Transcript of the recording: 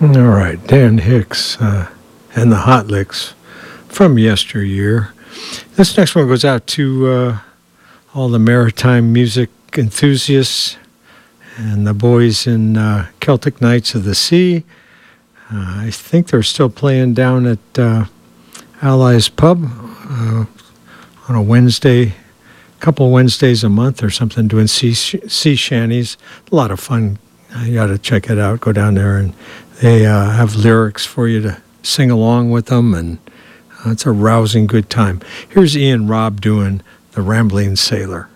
All right, Dan Hicks and the Hot Licks from yesteryear. This next one goes out to all the maritime music enthusiasts and the boys in Celtic Knights of the Sea. I think they're still playing down at Allies Pub on a Wednesday, couple of Wednesdays a month or something, doing sea shanties. A lot of fun. You got to check it out. Go down there, and they have lyrics for you to sing along with them, and it's a rousing good time. Here's Ian Robb doing The Rambling Sailor.